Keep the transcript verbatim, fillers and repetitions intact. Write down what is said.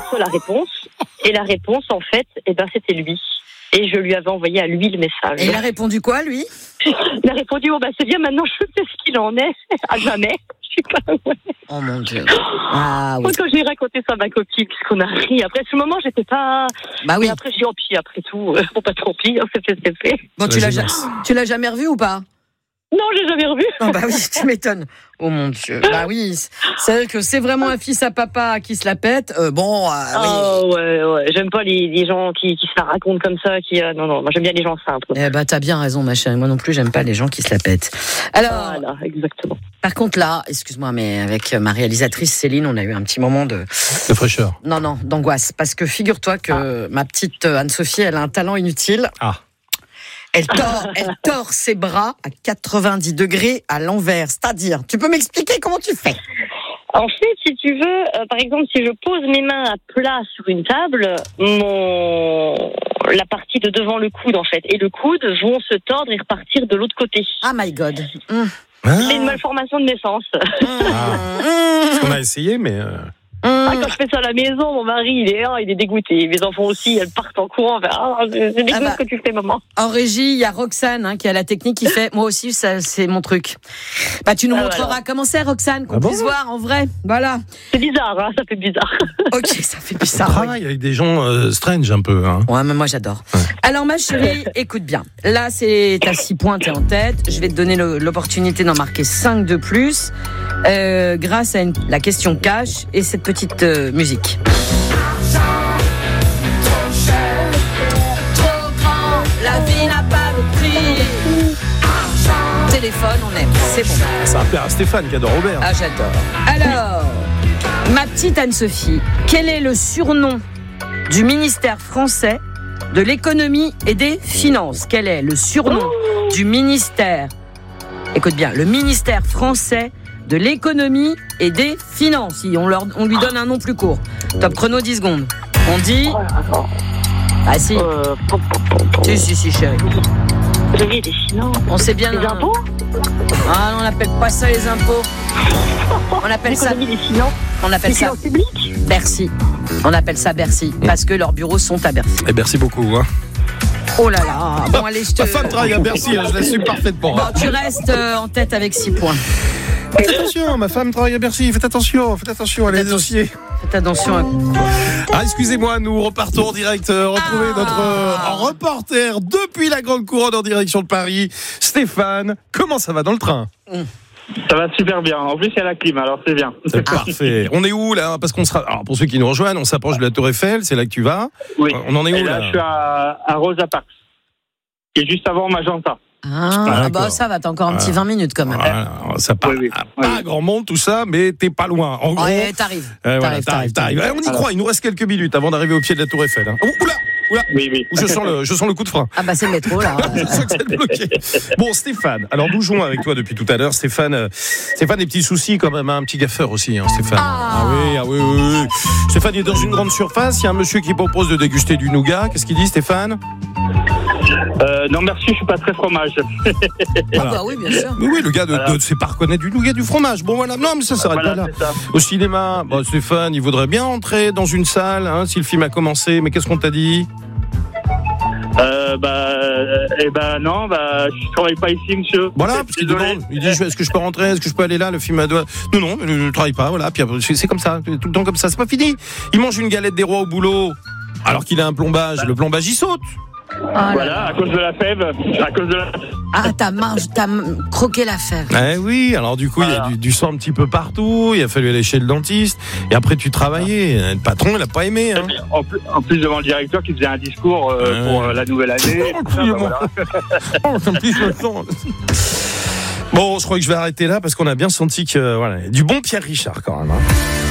reçois la réponse. Et la réponse, en fait, eh ben, c'était lui. Et je lui avais envoyé à lui le message. Et il a répondu quoi, lui ? Il a répondu, oh bah c'est bien, maintenant je sais ce qu'il en est. À jamais. Je suis pas... Ouais. Oh mon Dieu. Ah oui. Quand j'ai raconté ça à ma copine, puisqu'on a ri. Après ce moment, j'étais pas... Bah oui. Et après, j'ai dit, oh puis après tout, euh, bon pas trop pis, c'est fait, c'est fait. Bon, tu l'as, ja- tu l'as jamais revu ou pas ? Non, j'ai jamais revu. Oh bah oui, tu m'étonnes. Oh mon Dieu. Bah oui, c'est vrai que c'est vraiment un fils à papa qui se la pète. Euh, bon, euh, oui. Oh ouais, ouais. J'aime pas les, les gens qui, qui se la racontent comme ça. Qui, euh, non, non, moi j'aime bien les gens simples. Eh bah t'as bien raison, ma chérie. Moi non plus, j'aime pas les gens qui se la pètent. Alors, voilà, exactement. Par contre là, excuse-moi, mais avec ma réalisatrice Céline, on a eu un petit moment de... De fraîcheur. Non, non, d'angoisse. Parce que figure-toi que ah. ma petite Anne-Sophie, elle a un talent inutile. Ah. Elle tord, elle tord ses bras à quatre-vingt-dix degrés à l'envers. C'est-à-dire, tu peux m'expliquer comment tu fais ? En fait, si tu veux, euh, par exemple, si je pose mes mains à plat sur une table, mon... la partie de devant le coude, en fait, et le coude vont se tordre et repartir de l'autre côté. Ah my God. Mmh. C'est une malformation de naissance. Mmh. Parce qu'on a essayé, mais... Euh... Ah, quand je fais ça à la maison, mon mari, il est, oh, il est dégoûté. Mes enfants aussi, elles partent en courant. Enfin, oh, c'est dégoûté ah bah, ce que tu fais, maman. En régie, il y a Roxane hein, qui a la technique qui fait. Moi aussi, ça, c'est mon truc. Bah, tu nous ah, montreras voilà. comment c'est, Roxane, qu'on ah puisse bon voir en vrai. Voilà. C'est bizarre, hein, ça fait bizarre. Ok, ça fait bizarre. On travaille oui. avec des gens euh, strange un peu. Hein. Ouais, mais moi j'adore. Ouais. Alors, ma chérie, écoute bien. Là, c'est t'as six points, t'es en tête. Je vais te donner le, l'opportunité d'en marquer cinq de plus euh, grâce à une, la question cash et cette petite euh, musique. Trop cher, trop grand, la vie n'a pas de prix. Téléphone, on aime, c'est bon. Ça va plaire à Stéphane qui adore Robert. Ah, j'adore. Alors, ma petite Anne-Sophie, quel est le surnom du ministère français de l'économie et des finances ? Quel est le surnom du ministère ? Écoute bien, le ministère français de l'économie et des finances. On, leur, on lui donne un nom plus court. Top chrono, dix secondes. On dit... Ah si. Euh, si, si, si, chérie. L'économie et des finances. On sait bien... Les un... impôts ? Ah, on n'appelle pas ça les impôts. On appelle ça... L'économie des finances. On appelle les ça... finances publiques ? Bercy. On appelle ça Bercy. Parce que leurs bureaux sont à Bercy. Et merci beaucoup, hein. Oh là là. Bon, allez, je te... Ma femme travaille à Bercy, hein, je l'assume parfaitement. Bon, tu restes euh, en tête avec six points. Faites attention, ma femme travaille à Bercy. Faites attention, faites attention à les dossiers. Faites attention à... Ah, excusez-moi, nous repartons en direct. Euh, retrouver ah. notre euh, reporter depuis la Grande Couronne en direction de Paris. Stéphane, comment ça va dans le train ? mmh. Ça va super bien. En plus, il y a la clim, alors c'est bien. C'est parfait. On est où là ? Parce qu'on sera. Alors pour ceux qui nous rejoignent, on s'approche de la Tour Eiffel. C'est là que tu vas. Oui. On en est Et où là, là ? Je suis à, à Rosa Parks, qui est juste avant Magenta. Ah, ah bah ça va, t'as encore un petit vingt minutes quand même. Voilà, ça part oui, oui. pas oui. grand monde tout ça, mais t'es pas loin. En gros, ouais, t'arrives. Euh, voilà, t'arrives, t'arrives, t'arrives, t'arrives. On y alors. croit. Il nous reste quelques minutes avant d'arriver au pied de la Tour Eiffel. Hein. Oula, oula. Oui, oui. Je sens le, je sens le coup de frein. Ah bah c'est le métro là. Je sens que c'est bloqué. Bon, Stéphane. Alors nous jouons avec toi depuis tout à l'heure. Stéphane, euh, Stéphane, des petits soucis quand même, hein, un petit gaffeur aussi, hein, Stéphane. Ah. ah oui, ah oui, oui, oui. Stéphane est dans une grande surface. Il y a un monsieur qui propose de déguster du nougat. Qu'est-ce qu'il dit, Stéphane ? Euh, non merci, je suis pas très fromage. Voilà. Ah bah oui, bien sûr. Mais oui, le gars de, voilà. de, de sait pas reconnaître du nougat, du fromage. Bon voilà, non mais ça s'arrête voilà, pas là. Ça. Au cinéma, bon, Stéphane, il voudrait bien entrer dans une salle, hein, si le film a commencé. Mais qu'est-ce qu'on t'a dit ? Euh, bah, eh ben non, bah, je travaille pas ici, monsieur. Voilà, parce qu'il demande, il dit, est-ce que je peux rentrer, est-ce que je peux aller là, le film a doit. Non, non, je ne travaille pas, voilà. Puis c'est comme ça, tout le temps comme ça, c'est pas fini. Il mange une galette des rois au boulot, alors qu'il a un plombage, le plombage il saute. Oh voilà, à cause de la fève, à cause de la... Ah, t'as, mange, t'as croqué la fève. Eh oui, alors du coup, il voilà. y a du, du sang un petit peu partout, il a fallu aller chez le dentiste, et après tu travaillais, le patron, il a pas aimé. Hein. En, plus, en plus, devant le directeur qui faisait un discours euh, euh... pour euh, la nouvelle année. Oh, ça, bah, voilà. Oh, ça me pisse le sang. Bon, je crois que je vais arrêter là, parce qu'on a bien senti que, voilà, du bon Pierre Richard quand même. Hein.